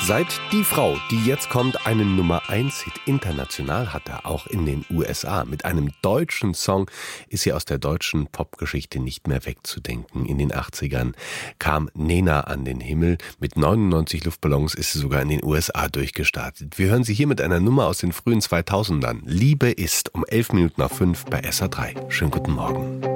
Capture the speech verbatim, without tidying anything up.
Seit Die Frau, die jetzt kommt, einen Nummer eins Hit international hatte, auch in den U S A. Mit einem deutschen Song ist sie aus der deutschen Popgeschichte nicht mehr wegzudenken. In den achtzigern kam Nena an den Himmel. Mit neunundneunzig Luftballons ist sie sogar in den U S A durchgestartet. Wir hören sie hier mit einer Nummer aus den frühen zweitausendern. Liebe ist um elf Minuten nach fünf bei S R drei. Schönen guten Morgen.